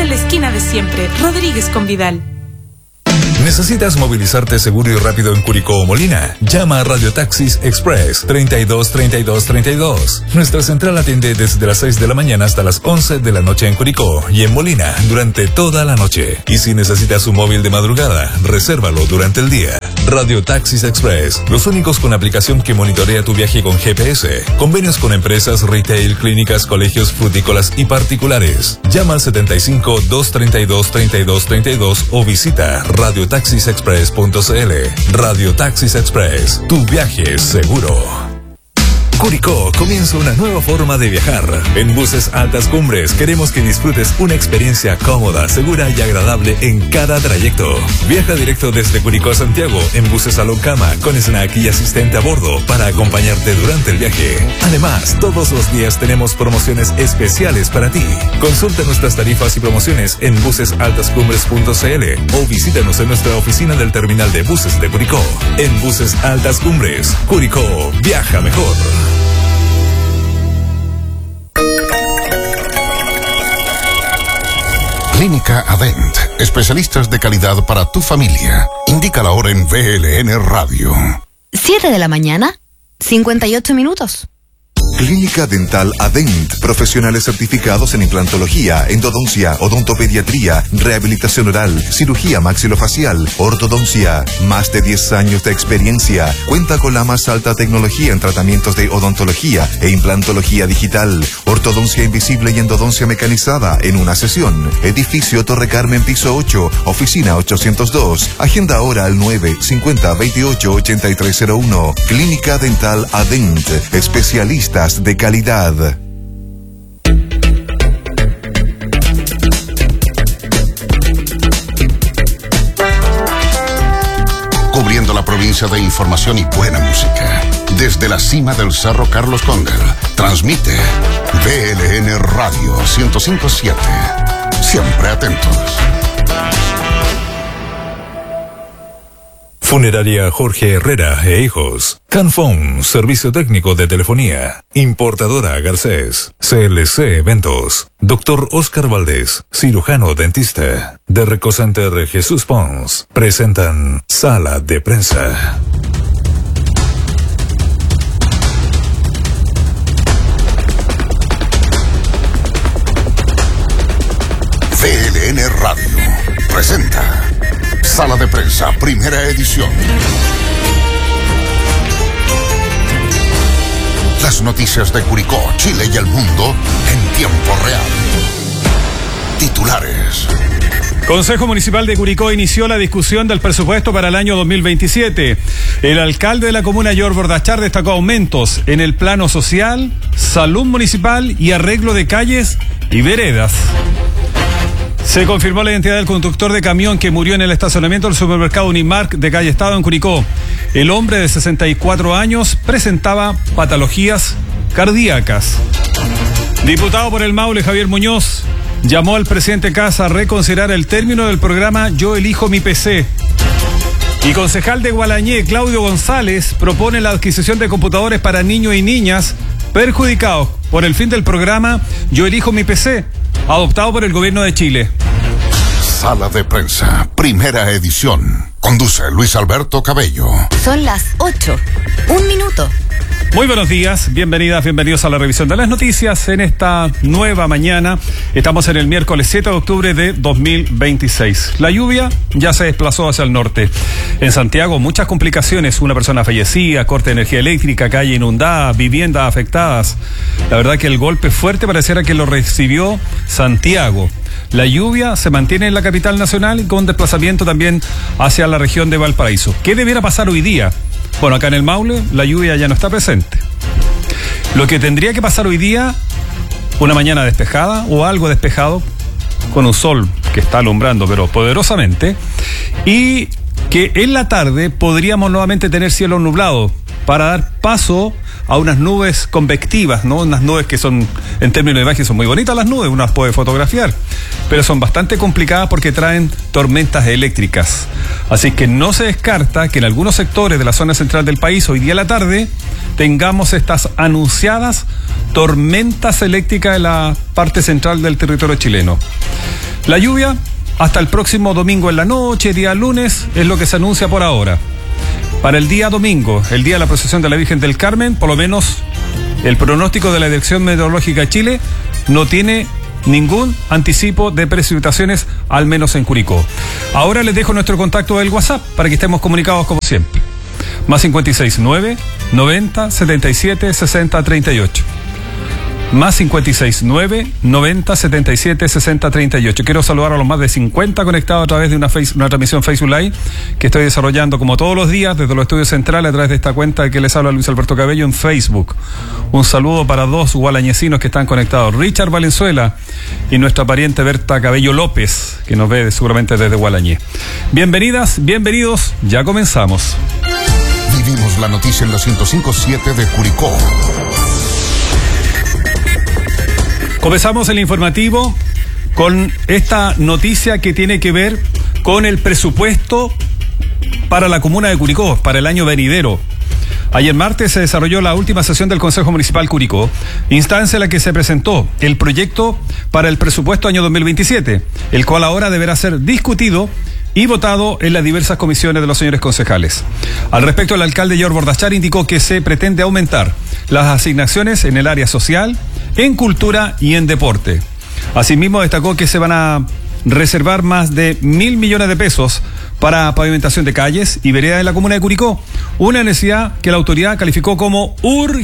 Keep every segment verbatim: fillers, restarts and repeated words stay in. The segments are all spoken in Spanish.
en la esquina de siempre, Rodríguez con Vidal. ¿Necesitas movilizarte seguro y rápido en Curicó o Molina? Llama a Radio Taxis Express treinta y dos, treinta y dos, treinta y dos. Nuestra central atiende desde las seis de la mañana hasta las once de la noche en Curicó y en Molina durante toda la noche. Y si necesitas un móvil de madrugada, resérvalo durante el día. Radio Taxis Express, los únicos con aplicación que monitorea tu viaje con G P S. Convenios con empresas, retail, clínicas, colegios, frutícolas y particulares. Llama al setenta y cinco, doscientos treinta y dos, treinta y dos, treinta y dos o visita radio taxis express punto c l. Radio Taxis Express, tu viaje es seguro. Curicó comienza una nueva forma de viajar. En Buses Altas Cumbres queremos que disfrutes una experiencia cómoda, segura y agradable en cada trayecto. Viaja directo desde Curicó a Santiago en buses Salón Cama con snack y asistente a bordo para acompañarte durante el viaje. Además, todos los días tenemos promociones especiales para ti. Consulta nuestras tarifas y promociones en buses altas cumbres punto c l o visítanos en nuestra oficina del terminal de buses de Curicó. En Buses Altas Cumbres, Curicó, viaja mejor. Clínica Adent, especialistas de calidad para tu familia. Indica la hora en V L N Radio. siete de la mañana, cincuenta y ocho minutos. Clínica Dental Adent, profesionales certificados en implantología, endodoncia, odontopediatría, rehabilitación oral, cirugía maxilofacial, ortodoncia. Más de diez años de experiencia. Cuenta con la más alta tecnología en tratamientos de odontología e implantología digital, ortodoncia invisible y endodoncia mecanizada en una sesión. Edificio Torre Carmen, piso ocho, oficina ochocientos dos. Agenda ahora al nueve cincuenta veintiocho ochenta y tres cero uno. Clínica Dental Adent, especialistas de calidad. Cubriendo la provincia de información y buena música. Desde la cima del Cerro Carlos Cóndel, transmite V L N Radio ciento cinco punto siete. Siempre atentos. Funeraria Jorge Herrera e Hijos. Canfón, servicio técnico de telefonía. Importadora Garcés. C L C Eventos. Doctor Oscar Valdés, cirujano dentista. De Recocenter Jesús Pons. Presentan Sala de Prensa. V L N Radio presenta Sala de Prensa, primera edición. Las noticias de Curicó, Chile y el mundo en tiempo real. Titulares. Consejo Municipal de Curicó inició la discusión del presupuesto para el año dos mil veintisiete. El alcalde de la comuna, George Bordachar, destacó aumentos en el plano social, salud municipal y arreglo de calles y veredas. Se confirmó la identidad del conductor de camión que murió en el estacionamiento del supermercado Unimark de calle Estado en Curicó. El hombre de sesenta y cuatro años presentaba patologías cardíacas. Diputado por el Maule, Javier Muñoz, llamó al presidente Kast a reconsiderar el término del programa Yo Elijo Mi P C. Y concejal de Gualañé, Claudio González, propone la adquisición de computadores para niños y niñas perjudicados por el fin del programa Yo Elijo Mi P C, adoptado por el gobierno de Chile. Sala de Prensa, primera edición. Conduce Luis Alberto Cabello. Son las ocho. Un minuto. Muy buenos días, bienvenidas, bienvenidos a la revisión de las noticias en esta nueva mañana. Estamos en el miércoles siete de octubre de dos mil veintiséis. La lluvia ya se desplazó hacia el norte. En Santiago, muchas complicaciones. Una persona fallecida, corte de energía eléctrica, calle inundada, viviendas afectadas. La verdad que el golpe fuerte pareciera que lo recibió Santiago. La lluvia se mantiene en la capital nacional y con desplazamiento también hacia la región de Valparaíso. ¿Qué debiera pasar hoy día? Bueno, acá en el Maule la lluvia ya no está presente. Lo que tendría que pasar hoy día, una mañana despejada o algo despejado, con un sol que está alumbrando pero poderosamente, y que en la tarde podríamos nuevamente tener cielo nublado para dar paso a unas nubes convectivas, ¿no? Unas nubes que son, en términos de imagen, son muy bonitas las nubes, unas puede fotografiar, pero son bastante complicadas porque traen tormentas eléctricas. Así que no se descarta que en algunos sectores de la zona central del país, hoy día a la tarde, tengamos estas anunciadas tormentas eléctricas en la parte central del territorio chileno. La lluvia hasta el próximo domingo en la noche, día lunes, es lo que se anuncia por ahora. Para el día domingo, el día de la procesión de la Virgen del Carmen, por lo menos el pronóstico de la Dirección Meteorológica de Chile no tiene ningún anticipo de precipitaciones, al menos en Curicó. Ahora les dejo nuestro contacto del WhatsApp para que estemos comunicados como siempre. Más cincuenta y seis nueve, noventa, setenta y siete, sesenta, treinta y ocho. Más cincuenta y seis nueve, noventa, setenta y siete, sesenta, treinta y ocho. Quiero saludar a los más de cincuenta conectados a través de una, face, una transmisión Facebook Live que estoy desarrollando como todos los días desde los estudios centrales a través de esta cuenta que les habla Luis Alberto Cabello en Facebook. Un saludo para dos gualañecinos que están conectados, Richard Valenzuela y nuestra pariente Berta Cabello López, que nos ve seguramente desde Gualañé. Bienvenidas, bienvenidos, ya comenzamos. Vivimos la noticia en la ciento cinco punto siete de Curicó. Comenzamos el informativo con esta noticia que tiene que ver con el presupuesto para la comuna de Curicó, para el año venidero. Ayer martes se desarrolló la última sesión del Consejo Municipal Curicó, instancia en la que se presentó el proyecto para el presupuesto año dos mil veintisiete, el cual ahora deberá ser discutido y votado en las diversas comisiones de los señores concejales. Al respecto, el alcalde George Bordachar indicó que se pretende aumentar las asignaciones en el área social, en cultura y en deporte. Asimismo, destacó que se van a reservar más de mil millones de pesos para pavimentación de calles y veredas de la comuna de Curicó, una necesidad que la autoridad calificó como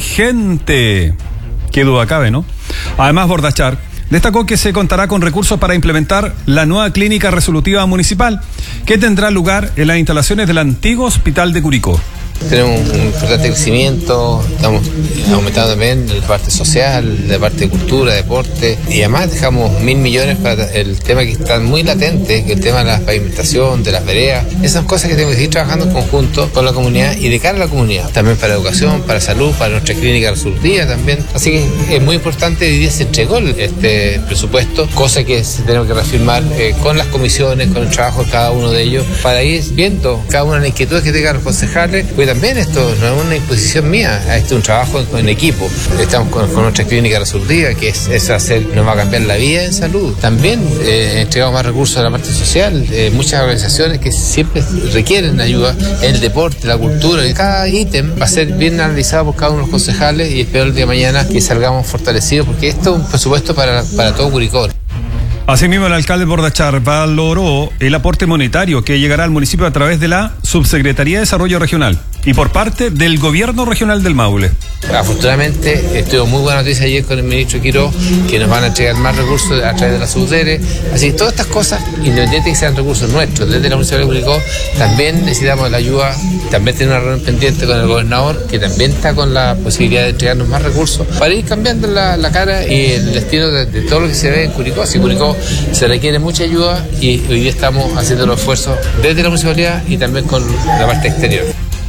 urgente. Qué duda cabe, ¿no? Además, Bordachar destacó que se contará con recursos para implementar la nueva clínica resolutiva municipal que tendrá lugar en las instalaciones del antiguo hospital de Curicó. Tenemos un importante crecimiento, estamos aumentando también la parte social, la parte de cultura, deporte, y además dejamos mil millones para el tema que está muy latente, que es el tema de la pavimentación, de las veredas. Esas son cosas que tenemos que seguir trabajando en conjunto con la comunidad y de cara a la comunidad. También para educación, para salud, para nuestra clínica resolutiva también. Así que es muy importante, hoy día se entregó este presupuesto, cosa que tenemos que reafirmar eh, con las comisiones, con el trabajo de cada uno de ellos, para ir viendo cada una de las inquietudes que tengan los concejales. También esto no es una imposición mía, esto es un trabajo en, en equipo. Estamos con, con nuestra clínica resolutiva, que es, es hacer, nos va a cambiar la vida en salud. También eh, entregamos más recursos a la parte social, eh, muchas organizaciones que siempre requieren ayuda en el deporte, la cultura, y cada ítem va a ser bien analizado por cada uno de los concejales y espero el día de mañana que salgamos fortalecidos, porque esto es un presupuesto para, para todo Curicó. Asimismo, el alcalde Bordachar valoró el aporte monetario que llegará al municipio a través de la Subsecretaría de Desarrollo Regional y por parte del Gobierno Regional del Maule. Afortunadamente, estuvo muy buena noticia ayer con el ministro Quiró, que nos van a entregar más recursos a través de la Subdere. Así que todas estas cosas, independientemente de que sean recursos nuestros, desde la Municipalidad de Curicó, también necesitamos la ayuda. También tenemos una reunión pendiente con el gobernador, que también está con la posibilidad de entregarnos más recursos para ir cambiando la, la cara y el destino de, de todo lo que se ve en Curicó. Así Curicó se requiere mucha ayuda y hoy día estamos haciendo los esfuerzos desde la municipalidad y también con la parte exterior.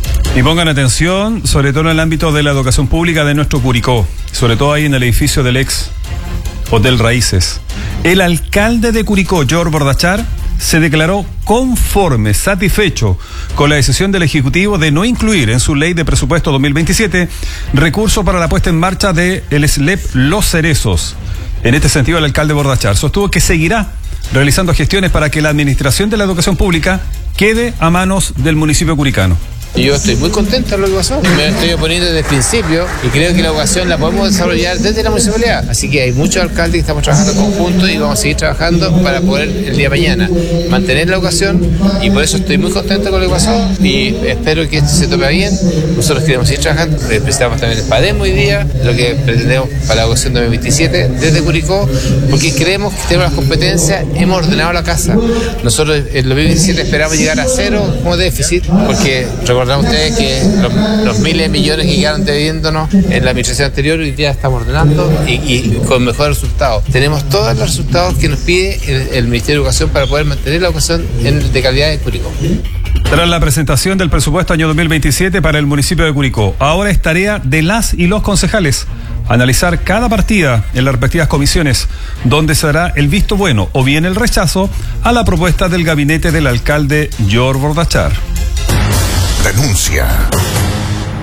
Y pongan atención, sobre todo en el ámbito de la educación pública de nuestro Curicó, sobre todo ahí en el edificio del ex Hotel Raíces. El alcalde de Curicó, George Bordachar, se declaró conforme, satisfecho con la decisión del Ejecutivo de no incluir en su ley de presupuesto dos mil veintisiete recursos para la puesta en marcha del S L E P Los Cerezos. En este sentido, el alcalde Bordachar sostuvo que seguirá realizando gestiones para que la administración de la educación pública quede a manos del municipio curicano. Y yo estoy muy contento de lo que pasó. Me estoy oponiendo desde el principio y creo que la educación la podemos desarrollar desde la municipalidad. Así que hay muchos alcaldes que estamos trabajando en conjunto y vamos a seguir trabajando para poder el día de mañana mantener la educación, y por eso estoy muy contento con lo que pasó y espero que esto se tome bien. Nosotros queremos seguir trabajando, presentamos también el PADEM hoy día, lo que pretendemos para la educación dos mil veintisiete desde Curicó, porque creemos que tenemos las competencias, hemos ordenado la casa. Nosotros en dos mil veintisiete esperamos llegar a cero como déficit, porque recordamos ustedes que los, los miles de millones que quedaron debiéndonos en la administración anterior, hoy día estamos ordenando y, y con mejores resultados. Tenemos todos los resultados que nos pide el, el Ministerio de Educación para poder mantener la educación en, de calidad en Curicó. Tras la presentación del presupuesto año dos mil veintisiete para el municipio de Curicó, ahora es tarea de las y los concejales analizar cada partida en las respectivas comisiones, donde se dará el visto bueno o bien el rechazo a la propuesta del gabinete del alcalde George Bordachar. Denuncia.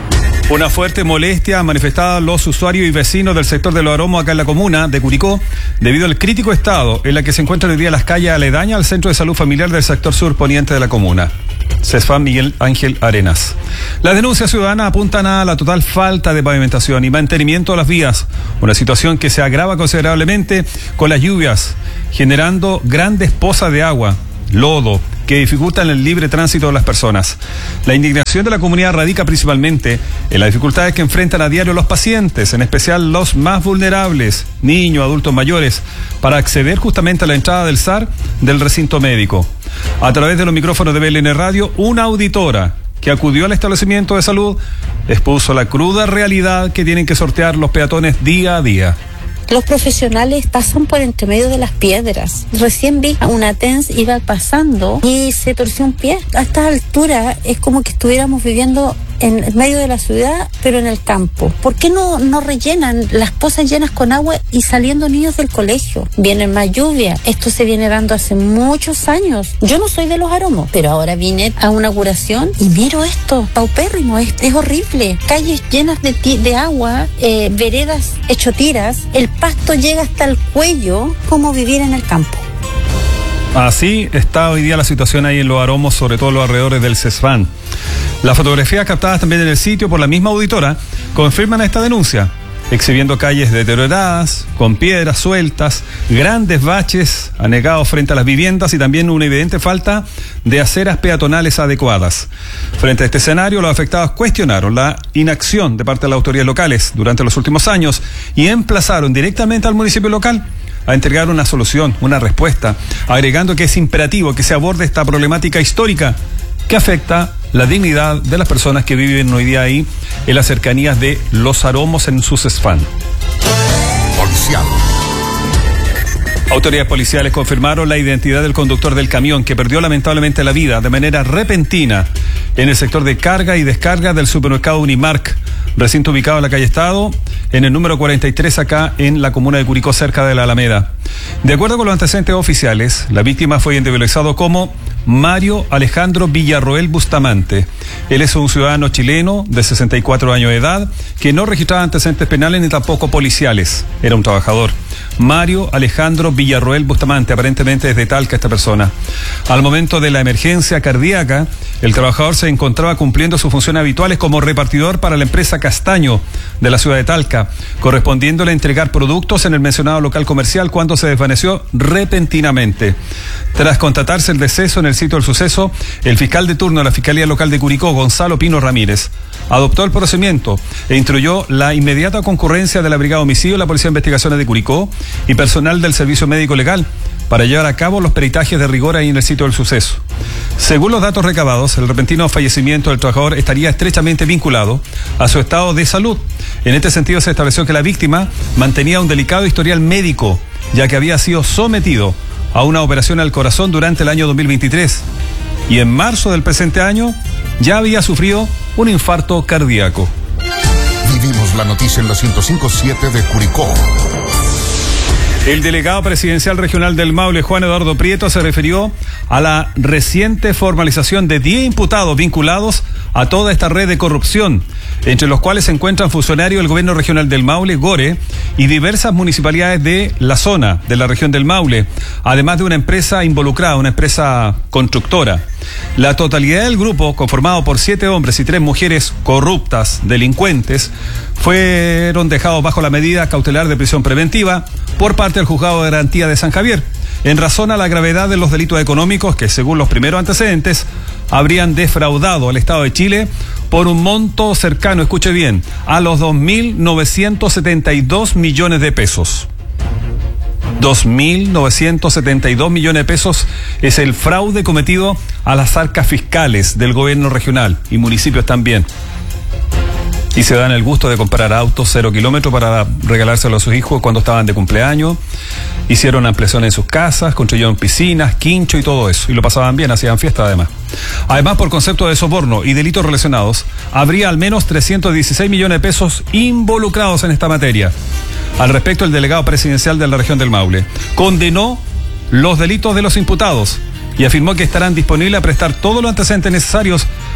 Una fuerte molestia manifestada los usuarios y vecinos del sector de Los Aromos acá en la comuna de Curicó, debido al crítico estado en la que se encuentran hoy día las calles aledañas al Centro de Salud Familiar del sector sur poniente de la comuna. CESFAM Miguel Ángel Arenas. Las denuncias ciudadanas apuntan a la total falta de pavimentación y mantenimiento de las vías, una situación que se agrava considerablemente con las lluvias, generando grandes pozas de agua, lodo, que dificultan el libre tránsito de las personas. La indignación de la comunidad radica principalmente en las dificultades que enfrentan a diario los pacientes, en especial los más vulnerables, niños, adultos mayores, para acceder justamente a la entrada del S A R del recinto médico. A través de los micrófonos de B L N Radio, una auditora que acudió al establecimiento de salud expuso la cruda realidad que tienen que sortear los peatones día a día. Los profesionales pasan por entre medio de las piedras. Recién vi a una T E N S iba pasando y se torció un pie. A esta altura es como que estuviéramos viviendo en medio de la ciudad, pero en el campo. ¿Por qué no, no rellenan las pozas llenas con agua y saliendo niños del colegio? Viene más lluvia. Esto se viene dando hace muchos años. Yo no soy de Los Aromos, pero ahora vine a una curación y miro esto, paupérrimo, es, es horrible. Calles llenas de, ti, de agua, eh, veredas hecho tiras, el pasto llega hasta el cuello. ¿Cómo vivir en el campo? Así está hoy día la situación ahí en Los Aromos, sobre todo en los alrededores del CESFAM. Las fotografías captadas también en el sitio por la misma auditora confirman esta denuncia, exhibiendo calles deterioradas, con piedras sueltas, grandes baches anegados frente a las viviendas y también una evidente falta de aceras peatonales adecuadas. Frente a este escenario, los afectados cuestionaron la inacción de parte de las autoridades locales durante los últimos años y emplazaron directamente al municipio local a entregar una solución, una respuesta, agregando que es imperativo que se aborde esta problemática histórica que afecta la dignidad de las personas que viven hoy día ahí en las cercanías de Los Aromos en su CESFAM. Policial. Autoridades policiales confirmaron la identidad del conductor del camión que perdió lamentablemente la vida de manera repentina en el sector de carga y descarga del supermercado Unimark, recinto ubicado en la calle Estado, en el número cuarenta y tres acá en la comuna de Curicó, cerca de la Alameda. De acuerdo con los antecedentes oficiales, la víctima fue identificado como Mario Alejandro Villarroel Bustamante. Él es un ciudadano chileno de sesenta y cuatro años de edad que no registraba antecedentes penales ni tampoco policiales. Era un trabajador. Mario Alejandro Villarroel Bustamante, aparentemente es de Talca esta persona. Al momento de la emergencia cardíaca, el trabajador se encontraba cumpliendo sus funciones habituales como repartidor para la empresa Castaño de la ciudad de Talca, correspondiéndole a entregar productos en el mencionado local comercial cuando se desvaneció repentinamente. Tras constatarse el deceso en el sitio del suceso, el fiscal de turno de la Fiscalía Local de Curicó, Gonzalo Pino Ramírez, adoptó el procedimiento e instruyó la inmediata concurrencia de la Brigada de Homicidio, la Policía de Investigaciones de Curicó y personal del Servicio Médico Legal para llevar a cabo los peritajes de rigor ahí en el sitio del suceso. Según los datos recabados, el repentino fallecimiento del trabajador estaría estrechamente vinculado a su estado de salud. En este sentido, se estableció que la víctima mantenía un delicado historial médico, ya que había sido sometido a una operación al corazón durante el año dos mil veintitrés y en marzo del presente año ya había sufrido un infarto cardíaco. Vivimos la noticia en la ciento cinco punto siete de Curicó. El delegado presidencial regional del Maule, Juan Eduardo Prieto, se refirió a la reciente formalización de diez imputados vinculados a toda esta red de corrupción, entre los cuales se encuentran funcionarios del gobierno regional del Maule, Gore, y diversas municipalidades de la zona, de la región del Maule, además de una empresa involucrada, una empresa constructora. La totalidad del grupo, conformado por siete hombres y tres mujeres corruptas, delincuentes, fueron dejados bajo la medida cautelar de prisión preventiva por parte del Juzgado de Garantía de San Javier, en razón a la gravedad de los delitos económicos que, según los primeros antecedentes, habrían defraudado al Estado de Chile por un monto cercano, escuche bien, a los dos mil novecientos setenta y dos millones de pesos. dos mil novecientos setenta y dos millones de pesos es el fraude cometido a las arcas fiscales del gobierno regional y municipios también. Y se dan el gusto de comprar autos cero kilómetros para regalárselos a sus hijos cuando estaban de cumpleaños. Hicieron ampliaciones en sus casas, construyeron piscinas, quincho y todo eso. Y lo pasaban bien, hacían fiesta además. Además, por concepto de soborno y delitos relacionados, habría al menos trescientos dieciséis millones de pesos involucrados en esta materia. Al respecto, el delegado presidencial de la región del Maule condenó los delitos de los imputados y afirmó que estarán disponibles a prestar todos los antecedentes necesarios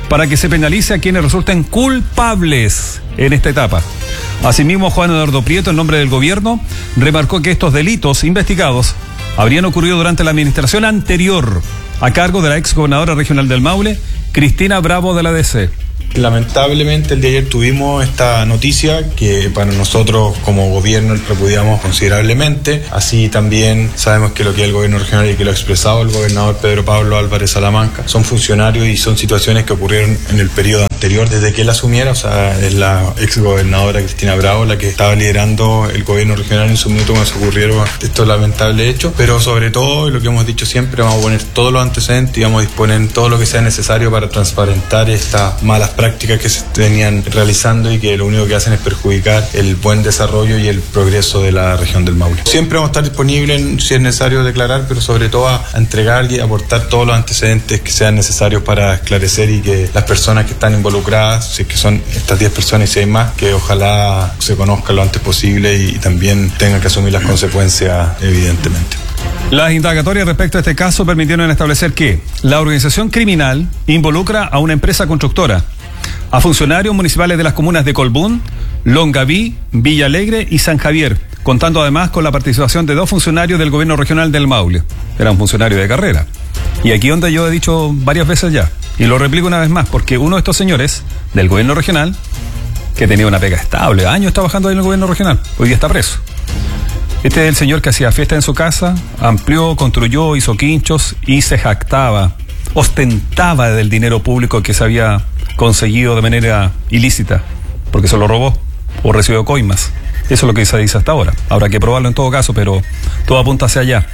para que se penalice a quienes resulten culpables en esta etapa. Asimismo, Juan Eduardo Prieto, en nombre del gobierno, remarcó que estos delitos investigados habrían ocurrido durante la administración anterior, a cargo de la ex gobernadora regional del Maule, Cristina Bravo de la D C. Lamentablemente el día de ayer tuvimos esta noticia que para nosotros como gobierno repudiamos considerablemente. Así también sabemos que lo que es el gobierno regional y que lo ha expresado el gobernador Pedro Pablo Álvarez Salamanca son funcionarios y son situaciones que ocurrieron en el periodo anterior desde que él asumiera. O sea, es la ex gobernadora Cristina Bravo la que estaba liderando el gobierno regional en su minuto cuando se ocurrieron estos lamentables hechos. Pero sobre todo, lo que hemos dicho siempre, vamos a poner todos los antecedentes y vamos a disponer todo lo que sea necesario para transparentar estas malas prácticas prácticas que se venían realizando y que lo único que hacen es perjudicar el buen desarrollo y el progreso de la región del Maule. Siempre vamos a estar disponibles si es necesario declarar, pero sobre todo a entregar y aportar todos los antecedentes que sean necesarios para esclarecer y que las personas que están involucradas, si es que son estas diez personas y si hay más, que ojalá se conozcan lo antes posible y también tengan que asumir las consecuencias evidentemente. Las indagatorias respecto a este caso permitieron establecer que la organización criminal involucra a una empresa constructora, a funcionarios municipales de las comunas de Colbún, Longaví, Villa Alegre y San Javier, contando además con la participación de dos funcionarios del gobierno regional del Maule. Eran funcionarios de carrera. Y aquí donde yo he dicho varias veces ya, y lo replico una vez más, porque uno de estos señores del gobierno regional, que tenía una pega estable, años trabajando ahí en el gobierno regional, hoy día está preso. Este es el señor que hacía fiesta en su casa, amplió, construyó, hizo quinchos y se jactaba, ostentaba del dinero público que se había conseguido de manera ilícita, porque se lo robó o recibió coimas. Eso es lo que se dice hasta ahora. Habrá que probarlo en todo caso, pero todo apunta hacia allá.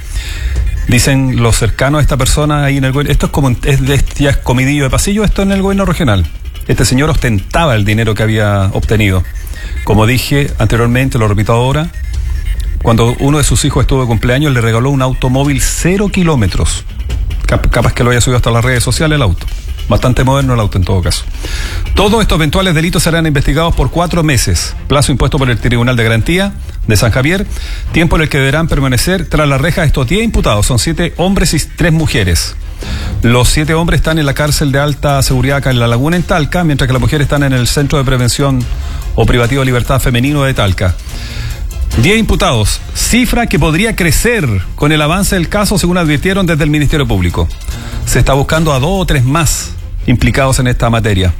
Dicen los cercanos a esta persona ahí en el gobierno, esto es como, es de, ya es comidillo de pasillo, esto en el gobierno regional. Este señor ostentaba el dinero que había obtenido. Como dije anteriormente, lo repito ahora, cuando uno de sus hijos estuvo de cumpleaños, le regaló un automóvil cero kilómetros. Cap- capaz que lo haya subido hasta las redes sociales el auto. Bastante moderno el auto en todo caso. Todos estos eventuales delitos serán investigados por cuatro meses, plazo impuesto por el Tribunal de Garantía de San Javier, tiempo en el que deberán permanecer tras la reja estos diez imputados, son siete hombres y tres mujeres. Los siete hombres están en la cárcel de alta seguridad acá en La Laguna, en Talca, mientras que las mujeres están en el Centro de Prevención o Privativo de Libertad Femenino de Talca. diez imputados, cifra que podría crecer con el avance del caso, según advirtieron desde el Ministerio Público. Se está buscando a dos o tres más implicados en esta materia.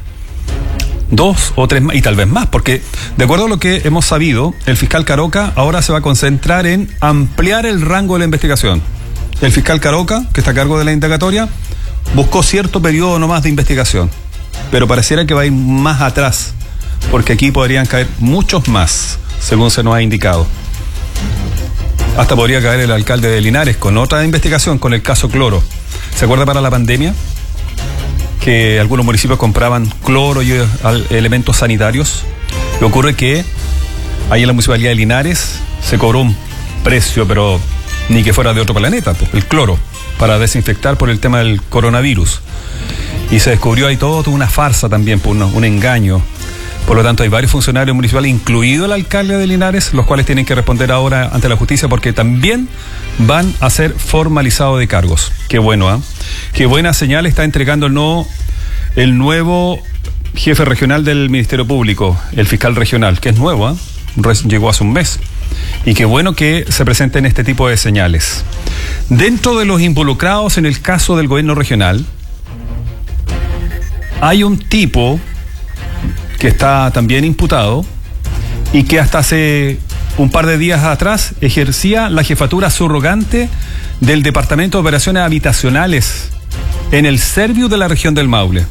Dos o tres más, y tal vez más, porque de acuerdo a lo que hemos sabido, el fiscal Caroca ahora se va a concentrar en ampliar el rango de la investigación. El fiscal Caroca, que está a cargo de la indagatoria, buscó cierto periodo nomás de investigación, pero pareciera que va a ir más atrás, porque aquí podrían caer muchos más, según se nos ha indicado. Hasta podría caer el alcalde de Linares con otra investigación, con el caso cloro. ¿Se acuerda para la pandemia? Que algunos municipios compraban cloro y elementos sanitarios. Y ocurre que ahí en la municipalidad de Linares se cobró un precio, pero ni que fuera de otro planeta, el cloro, para desinfectar por el tema del coronavirus. Y se descubrió ahí todo, toda una farsa también, un, un engaño. Por lo tanto, hay varios funcionarios municipales, incluido el alcalde de Linares, los cuales tienen que responder ahora ante la justicia porque también van a ser formalizados de cargos. Qué bueno, ¿eh? Qué buena señal está entregando el nuevo, el nuevo jefe regional del Ministerio Público, el fiscal regional, que es nuevo, ¿eh? Llegó hace un mes. Y qué bueno que se presenten este tipo de señales. Dentro de los involucrados en el caso del gobierno regional, hay un tipo que está también imputado y que hasta hace un par de días atrás ejercía la jefatura subrogante del Departamento de Operaciones Habitacionales en el Serviu de la región del Maule.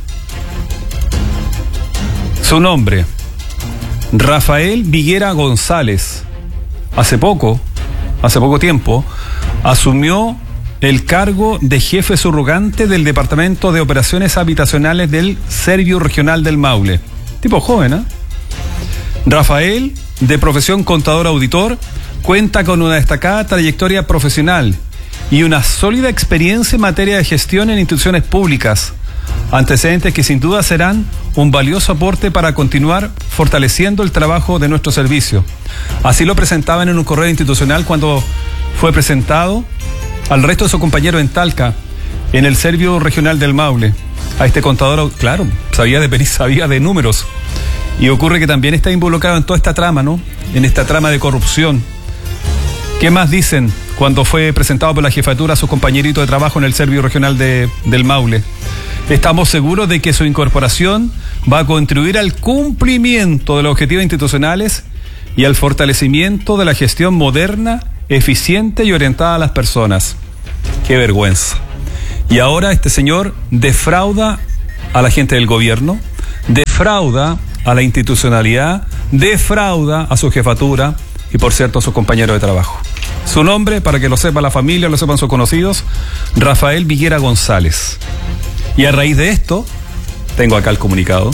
Su nombre, Rafael Viguera González. Hace poco, hace poco tiempo, asumió el cargo de jefe subrogante del Departamento de Operaciones Habitacionales del Serviu Regional del Maule. Tipo joven, ¿eh? Rafael, de profesión contador auditor, cuenta con una destacada trayectoria profesional y una sólida experiencia en materia de gestión en instituciones públicas, antecedentes que sin duda serán un valioso aporte para continuar fortaleciendo el trabajo de nuestro servicio. Así lo presentaban en un correo institucional cuando fue presentado al resto de sus compañeros en Talca, en el Serviu Regional del Maule. a este contador, claro, sabía de pericia, sabía de números. Y ocurre que también está involucrado en toda esta trama, ¿no? En esta trama de corrupción. ¿Qué más dicen cuando fue presentado por la jefatura a su compañerito de trabajo en el Servio Regional de, del Maule? Estamos seguros de que su incorporación va a contribuir al cumplimiento de los objetivos institucionales y al fortalecimiento de la gestión moderna, eficiente y orientada a las personas. ¡Qué vergüenza! Y ahora este señor defrauda a la gente del gobierno, defrauda a la institucionalidad, defrauda a su jefatura y, por cierto, a sus compañeros de trabajo. Su nombre, para que lo sepa la familia, lo sepan sus conocidos, Rafael Viguera González. Y a raíz de esto, tengo acá el comunicado,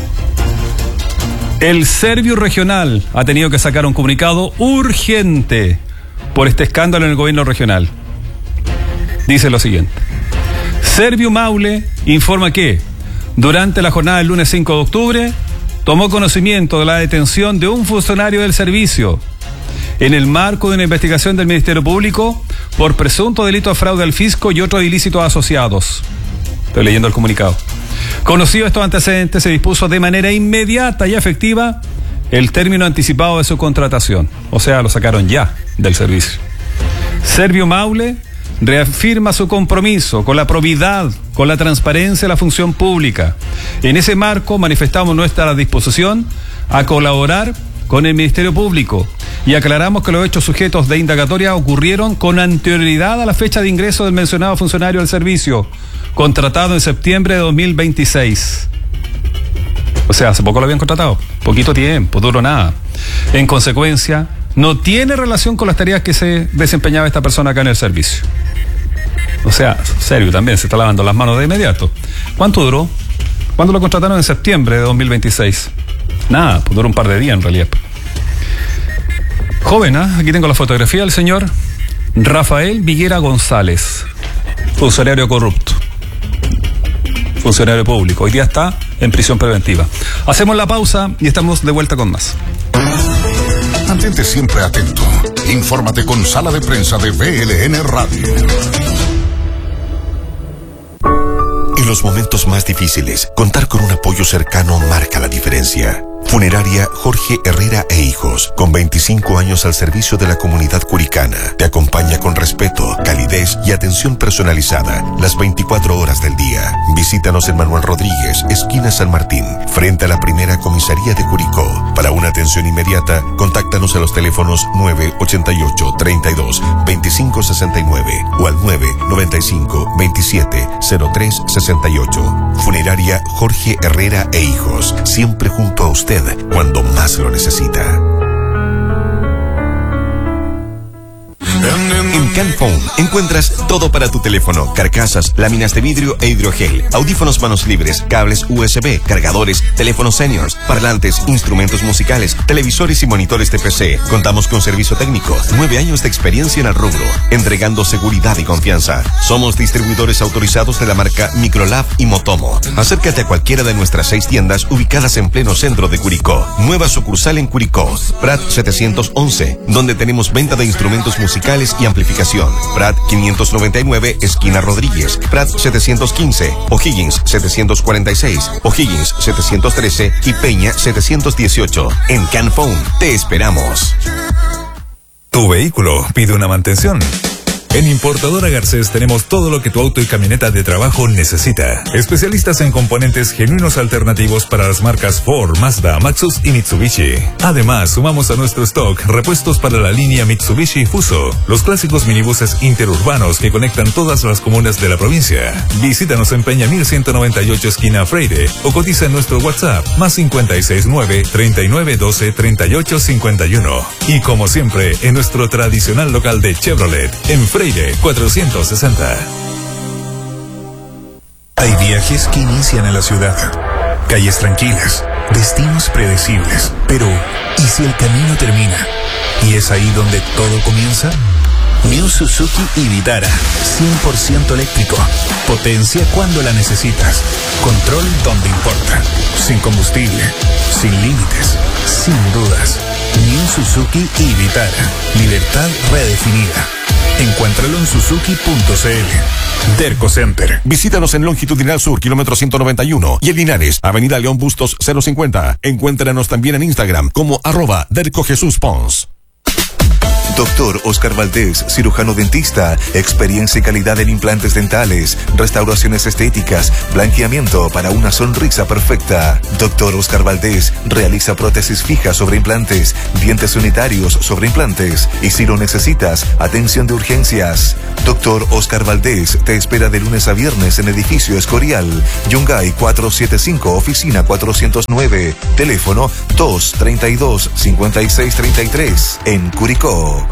el Servio Regional ha tenido que sacar un comunicado urgente por este escándalo en el gobierno regional. Dice lo siguiente: Servio Maule informa que durante la jornada del lunes cinco de octubre tomó conocimiento de la detención de un funcionario del servicio en el marco de una investigación del Ministerio Público por presunto delito de fraude al fisco y otros ilícitos asociados. Estoy leyendo el comunicado. Conocido estos antecedentes, se dispuso de manera inmediata y efectiva el término anticipado de su contratación. O sea, lo sacaron ya del servicio. Servio Maule reafirma su compromiso con la probidad, con la transparencia de la función pública. En ese marco manifestamos nuestra disposición a colaborar con el Ministerio Público y aclaramos que los hechos sujetos de indagatoria ocurrieron con anterioridad a la fecha de ingreso del mencionado funcionario al servicio, contratado en septiembre de dos mil veintiséis. O sea, hace poco lo habían contratado, poquito tiempo, duró nada. En consecuencia, no tiene relación con las tareas que se desempeñaba esta persona acá en el servicio. O sea, serio también, se está lavando las manos de inmediato. ¿Cuánto duró? ¿Cuándo lo contrataron? En septiembre de dos mil veintiséis. Nada, pues duró un par de días en realidad. Joven, ¿eh? Aquí tengo la fotografía del señor Rafael Viguera González, funcionario corrupto, funcionario público. Hoy día está en prisión preventiva. Hacemos la pausa y estamos de vuelta con más. Mantente siempre atento. Infórmate con Sala de Prensa de V L N Radio. En los momentos más difíciles, contar con un apoyo cercano marca la diferencia. Funeraria Jorge Herrera e Hijos, con veinticinco años al servicio de la comunidad curicana, te acompaña con respeto, calidez y atención personalizada las veinticuatro horas del día. Visítanos en Manuel Rodríguez, esquina San Martín, frente a la primera comisaría de Curicó. Para una atención inmediata, contáctanos a los teléfonos nueve ochenta y ocho, treinta y dos, veinticinco sesenta y nueve o al nueve noventa y cinco, veintisiete, cero tres sesenta y ocho. Funeraria Jorge Herrera e Hijos, siempre junto a usted cuando más lo necesita. En Canphone encuentras todo para tu teléfono: carcasas, láminas de vidrio e hidrogel, audífonos manos libres, cables U S B, cargadores, teléfonos seniors, parlantes, instrumentos musicales, televisores y monitores de P C. Contamos con servicio técnico, nueve años de experiencia en el rubro, entregando seguridad y confianza. Somos distribuidores autorizados de la marca Microlab y Motomo. Acércate a cualquiera de nuestras seis tiendas ubicadas en pleno centro de Curicó. Nueva sucursal en Curicó, Prat setecientos once, donde tenemos venta de instrumentos musicales y amplificación. Prat quinientos noventa y nueve, esquina Rodríguez. Prat setecientos quince, O'Higgins setecientos cuarenta y seis, O'Higgins setecientos trece y Peña setecientos dieciocho. En Canphone te esperamos. Tu vehículo pide una mantención. En Importadora Garcés tenemos todo lo que tu auto y camioneta de trabajo necesita. Especialistas en componentes genuinos alternativos para las marcas Ford, Mazda, Maxus y Mitsubishi. Además, sumamos a nuestro stock repuestos para la línea Mitsubishi Fuso, los clásicos minibuses interurbanos que conectan todas las comunas de la provincia. Visítanos en Peña mil ciento noventa y ocho, esquina Freire, o cotiza en nuestro WhatsApp más cincuenta y seis nueve, treinta y nueve doce, treinta y ocho cincuenta y uno. Y como siempre, en nuestro tradicional local de Chevrolet, en Freire cuatrocientos sesenta. Hay viajes que inician en la ciudad, calles tranquilas, destinos predecibles, pero ¿y si el camino termina? ¿Y es ahí donde todo comienza? New Suzuki y Vitara, cien por ciento eléctrico, potencia cuando la necesitas, control donde importa, sin combustible, sin límites, sin dudas. New Suzuki y Vitara, libertad redefinida. Encuéntralo en suzuki punto c l. Derco Center. Visítanos en Longitudinal Sur, kilómetro ciento noventa y uno, y en Linares, Avenida León Bustos cero cincuenta. Encuéntranos también en Instagram como arroba Derco Jesús Pons. Doctor Oscar Valdés, cirujano dentista, experiencia y calidad en implantes dentales, restauraciones estéticas, blanqueamiento para una sonrisa perfecta. Doctor Oscar Valdés realiza prótesis fijas sobre implantes, dientes unitarios sobre implantes y si lo necesitas, atención de urgencias. Doctor Oscar Valdés te espera de lunes a viernes en edificio Escorial, Yungay cuatrocientos setenta y cinco, oficina cuatrocientos nueve, teléfono dos treinta y dos, cincuenta y seis treinta y tres, en Curicó.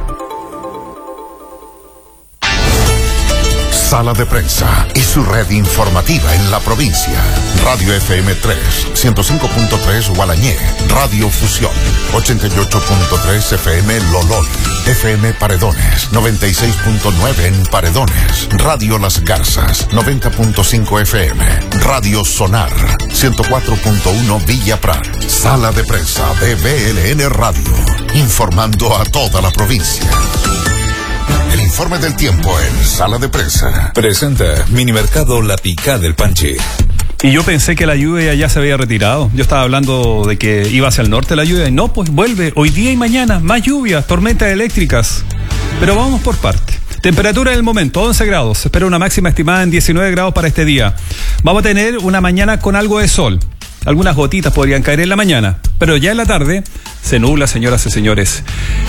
Sala de Prensa y su red informativa en la provincia. Radio F M tres, ciento cinco punto tres Gualañé. Radio Fusión, ochenta y ocho punto tres F M Lolol. F M Paredones, noventa y seis punto nueve en Paredones. Radio Las Garzas, noventa punto cinco F M. Radio Sonar, ciento cuatro punto uno Villa Prat. Sala de Prensa de B L N Radio, informando a toda la provincia. El informe del tiempo en Sala de Prensa. Presenta Minimercado La Picada del Panchi. Y yo pensé que la lluvia ya se había retirado. Yo estaba hablando de que iba hacia el norte la lluvia y no, pues vuelve. Hoy día y mañana, más lluvia, tormentas eléctricas. Pero vamos por parte. Temperatura del momento, once grados. Se espera una máxima estimada en diecinueve grados para este día. Vamos a tener una mañana con algo de sol. Algunas gotitas podrían caer en la mañana, pero ya en la tarde se nubla, señoras y señores.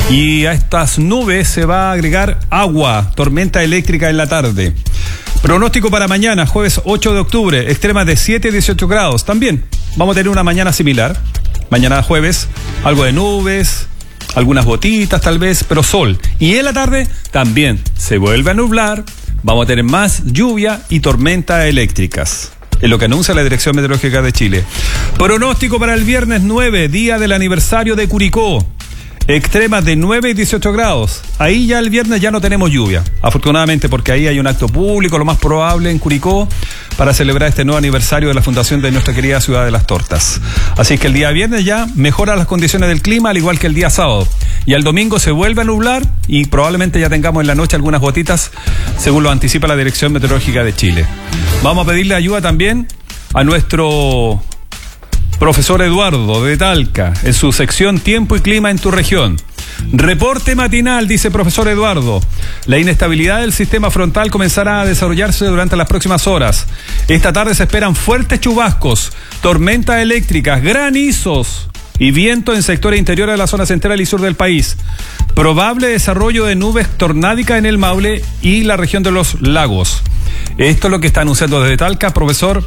Y a estas nubes se va a agregar agua, tormenta eléctrica en la tarde. Pronóstico para mañana, jueves ocho de octubre, extremas de siete a dieciocho grados. También vamos a tener una mañana similar. Mañana jueves, algo de nubes, algunas gotitas tal vez, pero sol. Y en la tarde también se vuelve a nublar, vamos a tener más lluvia y tormentas eléctricas. Es lo que anuncia la Dirección Meteorológica de Chile. Pronóstico para el viernes nueve, día del aniversario de Curicó. Extremas de nueve y dieciocho grados. Ahí ya el viernes ya no tenemos lluvia, afortunadamente, porque ahí hay un acto público, lo más probable en Curicó, para celebrar este nuevo aniversario de la fundación de nuestra querida ciudad de las tortas. Así que el día viernes ya mejoran las condiciones del clima, al igual que el día sábado. Y el domingo se vuelve a nublar y probablemente ya tengamos en la noche algunas gotitas, según lo anticipa la Dirección Meteorológica de Chile. Vamos a pedirle ayuda también a nuestro profesor Eduardo de Talca, en su sección Tiempo y Clima en tu región. Reporte matinal, dice profesor Eduardo. La inestabilidad del sistema frontal comenzará a desarrollarse durante las próximas horas. Esta tarde se esperan fuertes chubascos, tormentas eléctricas, granizos y viento en sectores interiores de la zona central y sur del país. Probable desarrollo de nubes tornádicas en el Maule y la región de los lagos. Esto es lo que está anunciando desde Talca profesor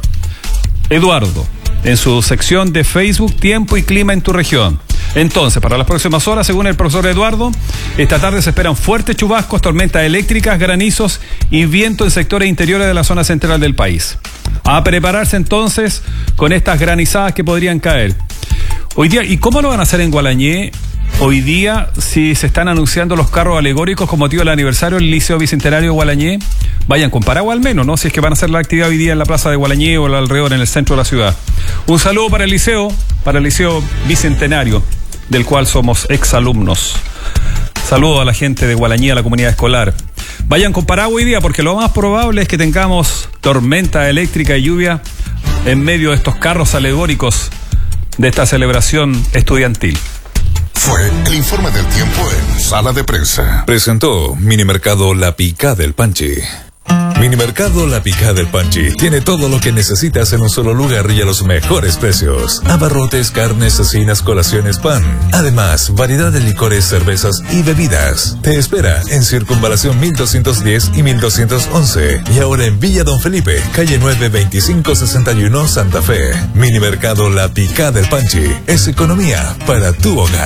Eduardo, en su sección de Facebook Tiempo y Clima en tu región. Entonces, para las próximas horas, según el profesor Eduardo, esta tarde se esperan fuertes chubascos, tormentas eléctricas, granizos y viento en sectores interiores de la zona central del país. A prepararse entonces con estas granizadas que podrían caer. Hoy día, ¿y cómo lo van a hacer en Gualañé? Hoy día, si se están anunciando los carros alegóricos con motivo del aniversario del Liceo Bicentenario de Gualañé, vayan con paraguas al menos, ¿no? Si es que van a hacer la actividad hoy día en la plaza de Gualañé o alrededor, en el centro de la ciudad. Un saludo para el liceo, para el Liceo Bicentenario, del cual somos exalumnos. Saludo a la gente de Gualañé, a la comunidad escolar. Vayan con paraguas hoy día, porque lo más probable es que tengamos tormenta eléctrica y lluvia en medio de estos carros alegóricos de esta celebración estudiantil. Fue el informe del tiempo en Sala de Prensa. Presentó Minimercado La Picada del Panchi. Minimercado La Picada del Panchi tiene todo lo que necesitas en un solo lugar y a los mejores precios. Abarrotes, carnes, cecinas, colaciones, pan. Además, variedad de licores, cervezas y bebidas. Te espera en Circunvalación mil doscientos diez y mil doscientos once. Y ahora en Villa Don Felipe, calle nueve, veinticinco sesenta y uno, Santa Fe. Minimercado La Picada del Panchi es economía para tu hogar.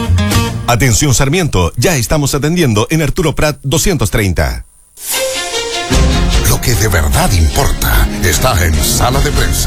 Atención Sarmiento, ya estamos atendiendo en Arturo Prat doscientos treinta. Lo que de verdad importa está en Sala de Prensa.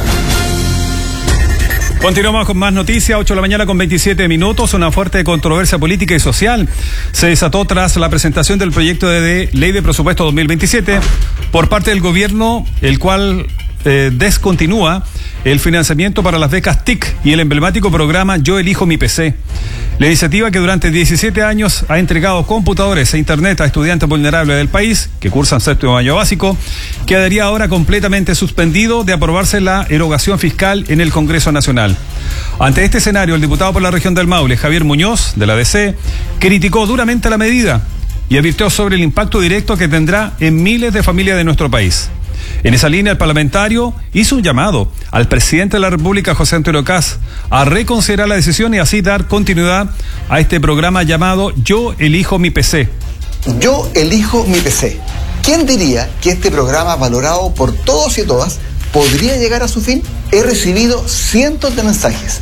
Continuamos con más noticias, ocho de la mañana con veintisiete minutos. Una fuerte controversia política y social se desató tras la presentación del proyecto de Ley de Presupuesto dos mil veintisiete por parte del gobierno, el cual eh, descontinúa el financiamiento para las becas T I C y el emblemático programa Yo Elijo Mi P C. La iniciativa, que durante diecisiete años ha entregado computadores e internet a estudiantes vulnerables del país que cursan séptimo año básico, quedaría ahora completamente suspendido de aprobarse la erogación fiscal en el Congreso Nacional. Ante este escenario, el diputado por la región del Maule, Javier Muñoz, de la D C, criticó duramente la medida y advirtió sobre el impacto directo que tendrá en miles de familias de nuestro país. En esa línea, el parlamentario hizo un llamado al presidente de la República, José Antonio Kast, a reconsiderar la decisión y así dar continuidad a este programa llamado Yo Elijo Mi P C. Yo Elijo Mi P C. ¿Quién diría que este programa, valorado por todos y todas, podría llegar a su fin? He recibido cientos de mensajes